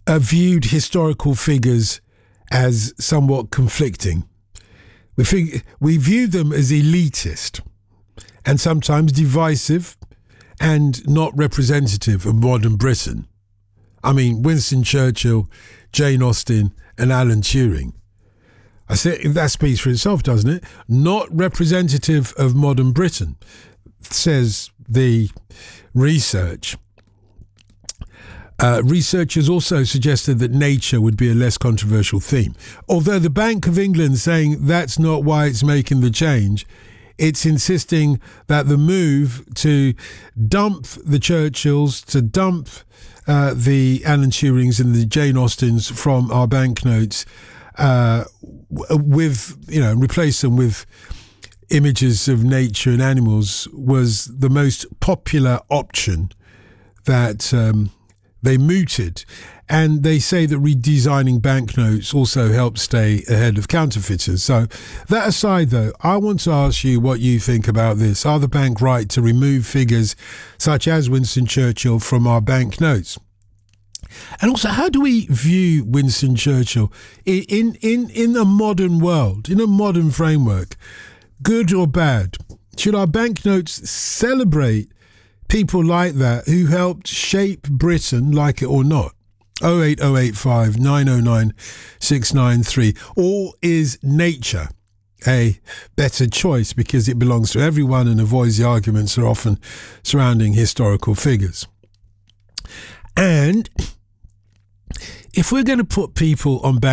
viewed historical figures as somewhat conflicting. We view them as elitist and sometimes divisive and not representative of modern Britain. I mean, Winston Churchill, Jane Austen and Alan Turing. I say that speaks for itself, doesn't it? Not representative of modern Britain, says the research. Researchers also suggested that nature would be a less controversial theme. Although the Bank of England saying that's not why it's making the change, it's insisting that the move to dump the Churchills, to dump the Alan Turings and the Jane Austens from our banknotes, replace them with images of nature and animals, was the most popular option that they mooted. And they say that redesigning banknotes also helps stay ahead of counterfeiters. So that aside, though, I want to ask you what you think about this. Are the bank right to remove figures such as Winston Churchill from our banknotes? And also, how do we view Winston Churchill in a modern world, in a modern framework? Good or bad? Should our banknotes celebrate people like that who helped shape Britain, like it or not? 08085 909 693. Or is nature a better choice because it belongs to everyone and avoids the arguments that are often surrounding historical figures? And if we're going to put people on